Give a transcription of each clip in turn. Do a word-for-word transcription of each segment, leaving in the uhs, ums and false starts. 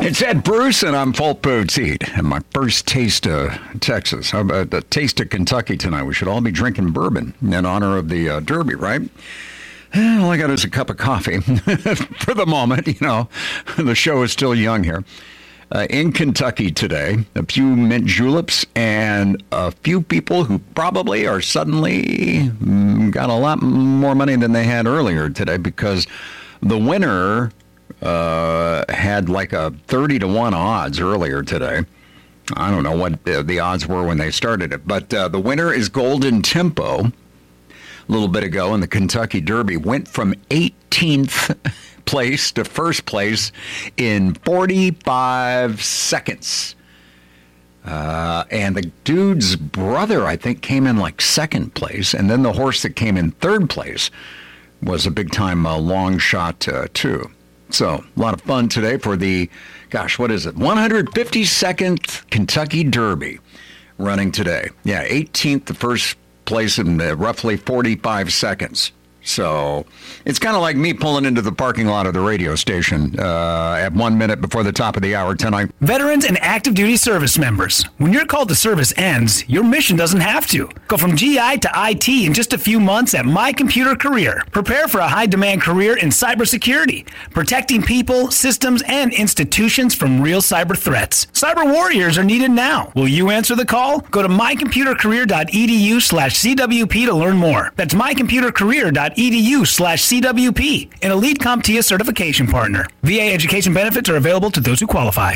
It's Ed Bruce, and I'm Paul Poteet. And my first taste of Texas. How about the taste of Kentucky tonight? We should all be drinking bourbon in honor of the uh, Derby, right? All I got is a cup of coffee for the moment. You know, the show is still young here. Uh, in Kentucky today, a few mint juleps and a few people who probably are suddenly mm, got a lot more money than they had earlier today because the winner uh, had like a thirty to one odds earlier today. I don't know what uh, the odds were when they started it, but uh, the winner is Golden Tempo. A little bit ago in the Kentucky Derby, went from eighteenth place to first place in forty-five seconds. Uh, and the dude's brother, I think, came in like second place. And then the horse that came in third place was a big-time uh, long shot, uh, too. So a lot of fun today for the, gosh, what is it? one hundred fifty-second Kentucky Derby running today. Yeah, eighteenth, the first place in uh, roughly forty-five seconds. So it's kind of like me pulling into the parking lot of the radio station uh, at one minute before the top of the hour tonight. Veterans and active duty service members, when your call to service ends, your mission doesn't have to. Go from G I to I T in just a few months at My Computer Career. Prepare for a high-demand career in cybersecurity, protecting people, systems, and institutions from real cyber threats. Cyber warriors are needed now. Will you answer the call? Go to mycomputercareer.edu slash CWP to learn more. That's mycomputercareer.edu slash CWP, an Elite CompTIA certification partner. V A education benefits are available to those who qualify.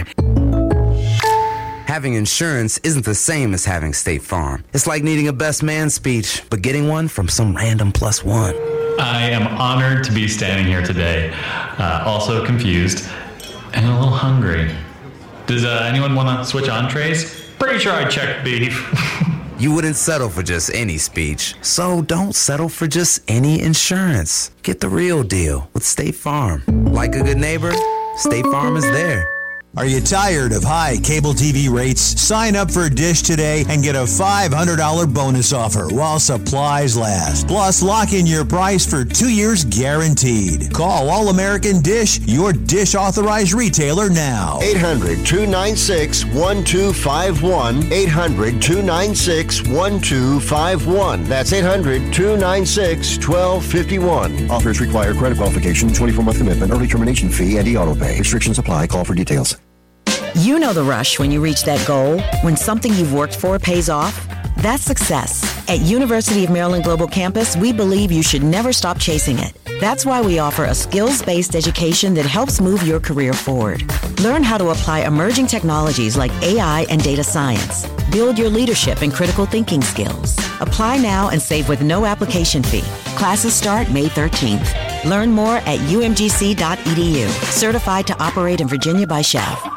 Having insurance isn't the same as having State Farm. It's like needing a best man speech, but getting one from some random plus one. I am honored to be standing here today, uh, also confused and a little hungry. Does uh, anyone want to switch entrees? Pretty sure I checked beef. You wouldn't settle for just any speech, so don't settle for just any insurance. Get the real deal with State Farm. Like a good neighbor, State Farm is there. Are you tired of high cable T V rates? Sign up for Dish today and get a five hundred dollars bonus offer while supplies last. Plus, lock in your price for two years guaranteed. Call All American Dish, your Dish authorized retailer now. eight hundred, two nine six, one two five one. eight hundred, two nine six, one two five one. That's eight hundred, two nine six, one two five one. Offers require credit qualification, twenty-four month commitment, early termination fee, and e-auto pay. Restrictions apply. Call for details. You know the rush when you reach that goal, when something you've worked for pays off. That's success. At University of Maryland Global Campus, we believe you should never stop chasing it. That's why we offer a skills-based education that helps move your career forward. Learn how to apply emerging technologies like A I and data science. Build your leadership and critical thinking skills. Apply now and save with no application fee. Classes start May thirteenth. Learn more at U M G C dot E D U. Certified to operate in Virginia by S H A V.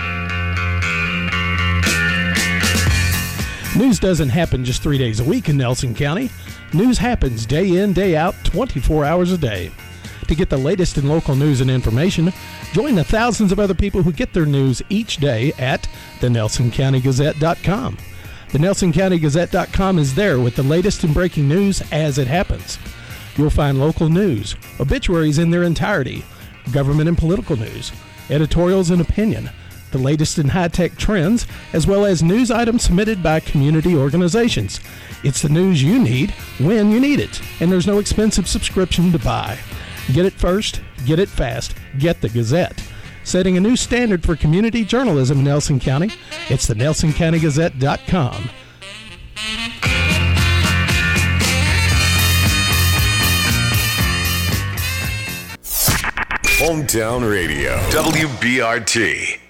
News doesn't happen just three days a week in Nelson County. News happens day in, day out, twenty-four hours a day. To get the latest in local news and information, join the thousands of other people who get their news each day at the nelson county gazette dot com. The nelson county gazette dot com is there with the latest in breaking news as it happens. You'll find local news, obituaries in their entirety, government and political news, editorials and opinion, the latest in high-tech trends, as well as news items submitted by community organizations. It's the news you need when you need it, and there's no expensive subscription to buy. Get it first, get it fast, get the Gazette. Setting a new standard for community journalism in Nelson County, it's the nelson county gazette dot com. Hometown Radio, W B R T.